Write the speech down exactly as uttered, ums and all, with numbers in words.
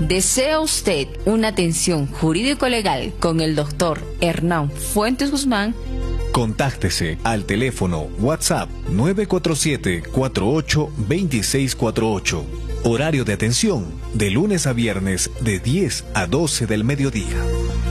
¿Desea usted una atención jurídico-legal con el doctor Hernán Fuentes Guzmán? Contáctese al teléfono WhatsApp nueve cuatro siete, cuatro ocho, dos seis cuatro ocho. Horario de atención de lunes a viernes de diez a doce del mediodía.